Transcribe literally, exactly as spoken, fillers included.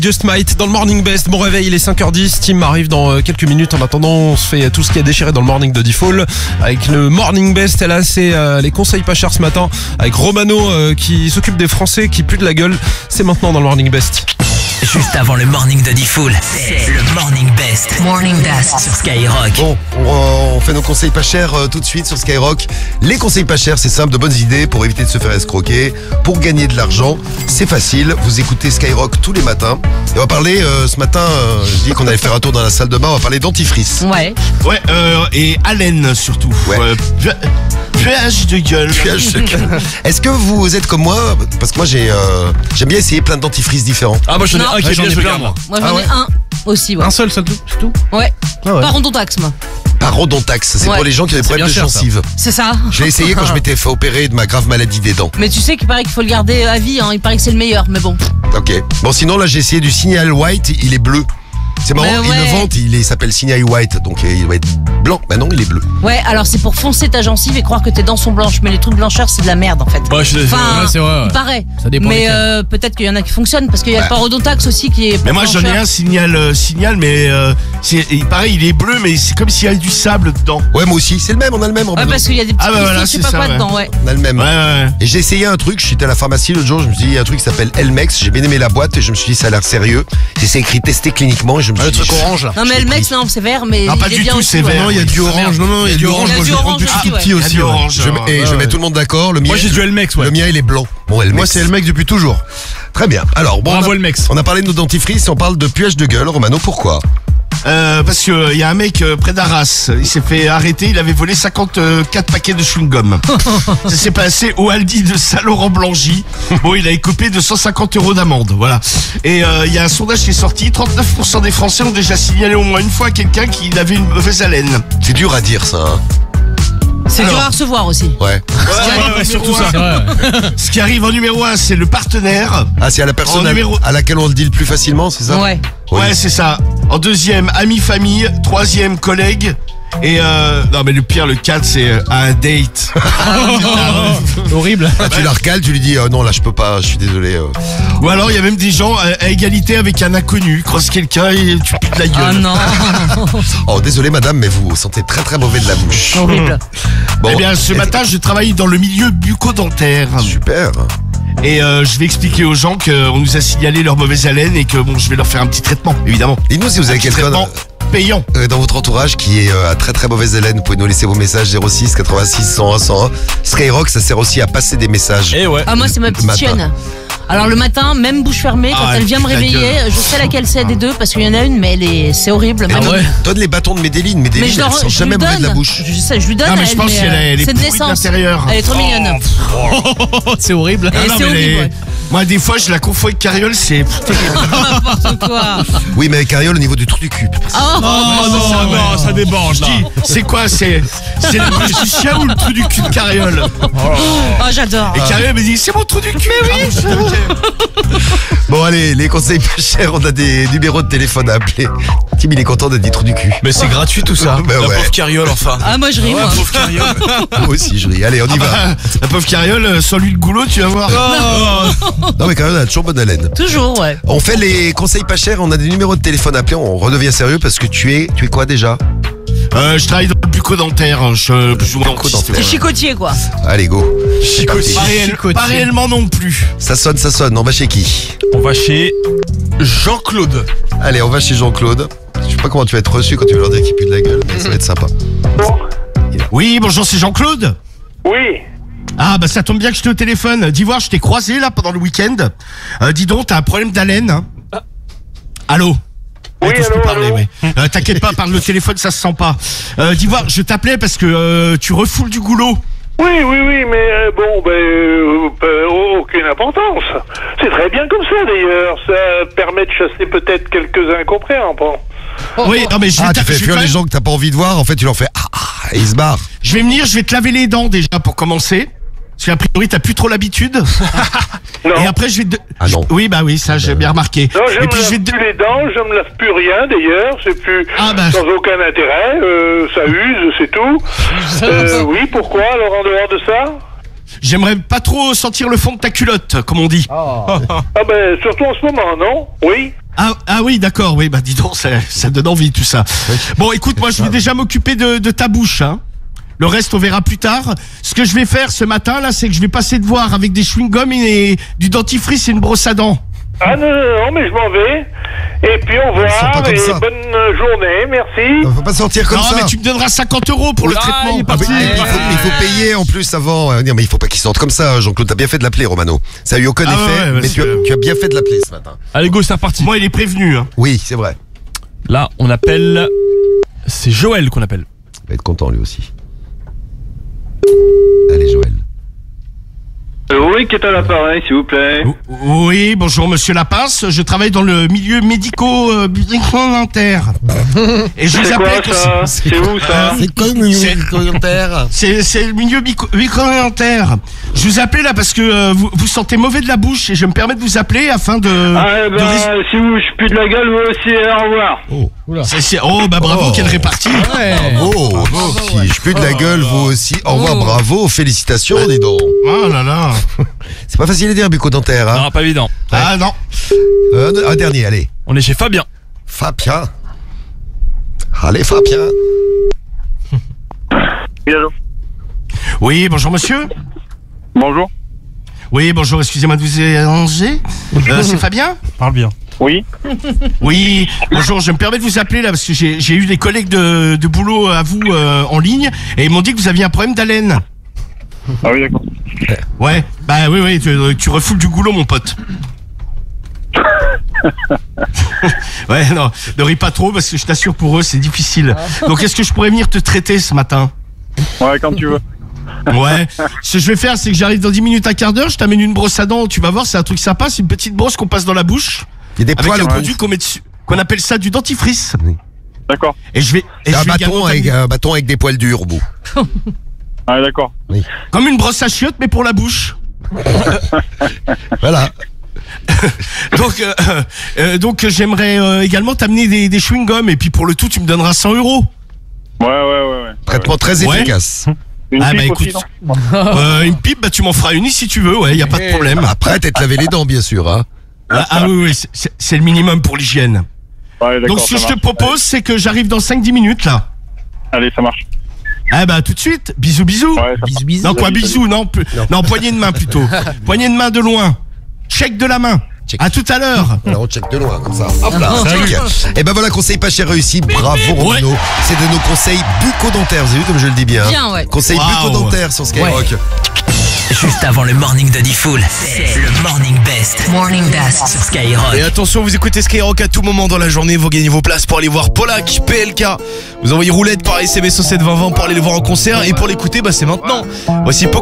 Just Might dans le Morning Best. Bon réveil, il est cinq heures dix. Tim arrive dans quelques minutes. En attendant, on se fait tout ce qui est déchiré dans le Morning de Default avec le Morning Best. Et là, c'est euh, les conseils pas chers ce matin avec Romano euh, qui s'occupe des Français qui puent de la gueule. C'est maintenant dans le Morning Best. Juste avant le Morning de Default, c'est le Morning Best. Morning Best sur Skyrock. Bon, on, on fait nos conseils pas chers euh, tout de suite sur Skyrock. Les conseils pas chers, c'est simple, de bonnes idées pour éviter de se faire escroquer, pour gagner de l'argent. C'est facile, vous écoutez Skyrock tous les matins. Et on va parler euh, ce matin, euh, je dis qu'on allait faire un tour dans la salle de bain, on va parler dentifrice. Ouais. Ouais, euh, et haleine surtout. Ouais. Euh, pu- puage de gueule. Puage de gueule. Est-ce que vous êtes comme moi? Parce que moi j'ai, euh, j'aime bien essayer plein de dentifrices différents. Ah, moi j'en ai Non. un qui Ouais, est j'en bien ai celui-là, plein, moi. Moi j'en Ah ouais. ai un aussi, ouais. Un seul, c'est tout, c'est tout. Ouais. Ah ouais. Parodontax, moi. Parodontax, c'est Ouais. pour les gens qui ont des C'est problèmes de bien cher, ça. gencives. C'est ça. Je l'ai essayé quand je m'étais fait opérer de ma grave maladie des dents. Mais tu sais qu'il paraît qu'il faut le garder à vie, hein. Il paraît que c'est le meilleur, mais bon. Ok. Bon, sinon là j'ai essayé du Signal White, il est bleu. C'est marrant, Mais il ouais. le vend, il, est- il s'appelle Signal White, donc euh, il doit être blanc. Bah non, il est bleu. Ouais, alors c'est pour foncer ta gencive et croire que tes dents sont blanches, mais les trucs blancheurs c'est de la merde en fait. Ouais, je suis Enfin, ouais, c'est vrai. ouais. il paraît. Ça dépend Mais lesquels. euh, peut-être qu'il y en a qui fonctionnent parce qu'il y a Ouais. le parodontax aussi qui est. pour Mais moi j'en ai blancheur. un signal, euh, signal, mais euh, c'est, il paraît il est bleu, mais c'est comme s'il y avait du sable dedans. Ouais, moi aussi, c'est le même, on a le même. Ouais, Romano. parce qu'il y a des petits Ah, bah cristaux, voilà, je sais c'est pas ça, quoi ouais. dedans, ouais. On a le même. Ouais, ouais. Et j'ai essayé un truc, j'étais à la pharmacie l'autre jour, je me suis dit, il y a un truc qui s'appelle Elmex, j'ai bien aimé la boîte et je me suis dit, ça a l'air sérieux. Et c'est écrit testé cliniquement et je me suis Ah, le dit. truc orange là. Non mais le mec non c'est vert mais Non, pas il est du bien tout, aussi, c'est ouais. vert. Non, il y a du orange. Non, non, il y a du orange. Il y a Moi, du je l'ai orange depuis aussi, tout ouais. petit Il y a aussi. du ouais. orange. Je, genre, et ouais, je mets ouais. tout le monde d'accord, le mien. Moi j'ai du Elmex, ouais. Le mien il est blanc. Bon, Elmex. Moi c'est Elmex depuis toujours. Très bien. Alors, bon, Bravo, on a, Elmex. on a parlé de nos dentifrices, on parle de puage de gueule. Romano, pourquoi? Euh, parce que il y a un mec euh, près d'Arras, il s'est fait arrêter, il avait volé cinquante-quatre paquets de chewing-gum. Ça s'est passé au Aldi de Saint-Laurent-Blangy. Bon, il a écopé de cent cinquante euros d'amende, voilà. Et euh, il y a un sondage qui est sorti, trente-neuf pour cent des Français ont déjà signalé au moins une fois à quelqu'un qui avait une mauvaise haleine. C'est dur à dire ça. Hein. C'est dur Alors. à recevoir aussi. Ouais. Ouais, ouais, surtout ça. C'est vrai. Ce qui arrive en numéro un, c'est le partenaire. Ah, c'est à la personne En à, numéro- à laquelle on le dit le plus facilement, c'est ça? Ouais. Oui. Ouais, c'est ça. En deuxième, ami, famille. Troisième, collègue. Et euh, non, mais le pire, le quatre, c'est euh, un date. Horrible. Ah, tu la recales, tu lui dis, oh, non, là je peux pas, je suis désolé. euh. Ou alors, il y a même des gens à, à égalité avec un inconnu. Croise quelqu'un et tu pues de la gueule. Ah non. Oh, désolé madame, mais vous vous sentez très très mauvais de la bouche. Horrible. Bon, Eh bien, ce et- matin, je travaille dans le milieu bucco-dentaire. Super. Et euh, je vais expliquer aux gens qu'on nous a signalé leur mauvaise haleine et que bon, je vais leur faire un petit traitement, évidemment. Dites-nous si vous avez Un petit quelqu'un traitement payant. euh, dans votre entourage qui est euh, à très très mauvaise haleine. Vous pouvez nous laisser vos messages zéro six quatre-vingt-six cent un cent un. Skyrock, ça sert aussi à passer des messages. Et ouais. Ah moi c'est ma petite Matin. chienne. Alors le matin, même bouche fermée, quand Ah, elle vient me putain, réveiller, gueule. je sais laquelle c'est des deux parce qu'il y en a une, mais elle est, c'est horrible. Et Même- donne, ouais. donne les bâtons de Médéline. Médéline, Mais je, elle leur, sent je jamais lui mauvais de la donne. bouche. Je sais, je lui donne. Non, mais à je elle, pense mais, qu'elle euh, est- elle est c'est de pourrie de naissance. l'intérieur. Elle est trop mignonne. C'est horrible. Et Ah non, c'est mais horrible. les- ouais. Moi, des fois, je la confonds avec Carriole, c'est. N'importe quoi. Oui, mais avec Cariole au niveau du trou du cul. Oh, Oh non, non, ça débranche là. C'est quoi? C'est c'est le bouche du chien ou le trou du cul de Carriole? oh, j'adore. Et Carriole me dit, c'est mon trou du cul. Mais oui. Bon, allez, les conseils pas chers, on a des numéros de téléphone à appeler. Tim, il est content d'être dit trou du cul. Mais c'est gratuit tout ça. Bah La ouais. pauvre carriole enfin. Ah moi je ris moi. Pauvre carriole. Moi aussi, je ris. Allez, on y va. Ah, la pauvre Carriole, euh, sans lui le goulot, tu vas voir. Non, mais Cariole a toujours bonne haleine. Toujours ouais. On fait les conseils pas chers, on a des numéros de téléphone à appeler, on redevient sérieux parce que tu es, tu es quoi déjà? Euh, je travaille dans le bucco-dentaire. Je suis plus ou moins dentiste. T'es chicotier quoi. Allez, go. Chicotier. Pas, réel- Chicotier. pas réellement non plus. Ça sonne, ça sonne. On va chez qui? On va chez Jean-Claude. Allez, on va chez Jean-Claude. Je sais pas comment tu vas être reçu quand tu vas leur dire qu'il pue de la gueule, mais ça va être sympa. Oui, bonjour, c'est Jean-Claude. Oui, Ah, bah ça tombe bien que je t'ai au téléphone. Dis voir, je t'ai croisé là pendant le week-end. Euh, dis donc, t'as un problème d'haleine, hein? Allô? Oui, Ouais, t'oses allô, plus parler, allô. ouais. Euh, T'inquiète pas, par le téléphone, ça se sent pas. Euh, dis voir, je t'appelais parce que euh, tu refoules du goulot. oui, oui, oui, mais euh, bon, ben, euh, euh, aucune importance. C'est très bien comme ça, d'ailleurs. Ça permet de chasser peut-être quelques incompréhensions. Oui, non mais je vais, Ah, t'a- tu fais je vais fuir quand les même- gens que t'as pas envie de voir, en fait tu leur fais ah, ah et ils se barrent. Je vais venir, je vais te laver les dents déjà pour commencer. Parce qu'a priori, t'as plus trop l'habitude. Non. Et après, je vais te... Ah non. Oui, bah oui, ça, j'ai bien remarqué. Non, je Et me puis, je vais lave te... plus les dents, je me lave plus rien d'ailleurs, c'est plus Ah, bah. sans aucun intérêt, euh, ça use, c'est tout. Euh, oui, pourquoi alors en dehors de ça? J'aimerais pas trop sentir le fond de ta culotte, comme on dit. Ah ben surtout en ce moment, non? Oui. Ah, ah oui, d'accord, oui, bah dis donc, ça, ça donne envie tout ça. Bon, écoute, moi je vais déjà m'occuper de, de ta bouche, hein. Le reste, on verra plus tard. Ce que je vais faire ce matin, là, c'est que je vais passer te voir avec des chewing-gums et du dentifrice et une brosse à dents. Ah non, non, non, mais je m'en vais. Et puis au Ils sont pas revoir comme et ça. bonne journée, merci. On peut pas sortir comme non, ça. mais tu me donneras cinquante euros pour le Ah, traitement. il est Ah, mais parti. il, faut, il faut payer en plus avant. Euh, Non, mais il faut pas qu'il sorte comme ça, Jean-Claude. T'as bien fait de l'appeler, Romano. Ça a eu aucun Ah effet, ouais, ouais, mais tu as, monsieur. tu as bien fait de l'appeler ce matin. Allez, go, c'est reparti. Moi, il est prévenu, hein. Oui, c'est vrai. Là, on appelle. C'est Joël qu'on appelle. Il va être content lui aussi. Allez, Joël. Oui, qui est à l'appareil, s'il vous plaît? Oui, bonjour Monsieur Lapince, je travaille dans le milieu médico-dentaire. Et je vous C'est appelle... quoi ça? C'est où ça? C'est quoi le C'est- commentaire? C'est c'est le milieu médico-dentaire. Je vous appelle là parce que euh, vous, vous sentez mauvais de la bouche et je me permets de vous appeler afin de... Ah, de ben, rés- si vous, je pue de la gueule, vous aussi, au revoir. C'est- c'est- Oh, bah bravo, Oh. quelle répartie. Bravo, vous aussi. Je pue de la gueule, vous aussi. Au revoir, bravo, félicitations, dis donc. Oh là là. C'est pas facile à dire, bucco-dentaire, hein. Non, pas évident. Ah non. Euh, un dernier, allez. On est chez Fabien. Fabien. Allez, Fabien. Oui, allô? Oui, bonjour monsieur. Bonjour. Oui, bonjour, excusez-moi de vous déranger. Euh, c'est Fabien? Parle bien. Oui. Oui, bonjour, je me permets de vous appeler là parce que j'ai j'ai eu des collègues de, de boulot à vous euh, en ligne et ils m'ont dit que vous aviez un problème d'haleine. Ah oui, d'accord. Ouais, bah oui, oui, tu, tu refoules du goulot, mon pote. Ouais, non, ne ris pas trop parce que je t'assure pour eux c'est difficile. Donc est-ce que je pourrais venir te traiter ce matin? Ouais, quand tu veux. Ouais, ce que je vais faire c'est que j'arrive dans dix minutes, un quart d'heure, je t'amène une brosse à dents, tu vas voir, c'est un truc sympa, c'est une petite brosse qu'on passe dans la bouche Il y a des avec poils un au produit bout. qu'on met dessus, qu'on appelle ça du dentifrice. D'accord. Et je vais, et C'est je un vais bâton également avec, t'amener- un bâton avec des poils durs au bout. Ah, d'accord. comme une brosse à chiottes mais pour la bouche. Voilà. Donc, euh, euh, donc j'aimerais euh, également t'amener des, des chewing-gums et puis pour le tout tu me donneras cent euros. Ouais, ouais, ouais, ouais. Traitement très Ouais. efficace. Une Ah, pipe bah, écoute. aussi, non? Euh, une pipe, bah tu m'en feras une si tu veux, ouais, y a pas de problème. Après, t'es te laver les dents, bien sûr, hein. Ah, ah oui, oui, c'est- c'est le minimum pour l'hygiène. Ouais, d'accord. Donc ce que ça je te marche. propose, c'est que j'arrive dans cinq dix minutes là. Allez, ça marche. Ah bah tout de suite, bisous bisous. Ouais, ça marche. Non quoi, bisous, non, plus- non, poignée de main plutôt. Poignée de main de loin. Check de la main. Check. À tout à l'heure. Alors on check de loin, comme ça. Hop là, check. Et ben voilà, conseil pas cher réussi. Bravo, Romano. C'est de nos conseils bucco-dentaires. Vous avez vu comme je le dis bien? Bien, ouais. Conseils Waouh. bucco-dentaires sur Skyrock. Juste avant le morning de Diffoul, c'est le Morning Best. Morning Best. Sur Skyrock. Et attention, vous écoutez Skyrock à tout moment dans la journée, vous gagnez vos places pour aller voir Polak, P L K. Vous envoyez roulette par S M S au sept vingt vingt pour aller le voir en concert et pour l'écouter, bah c'est maintenant. Voici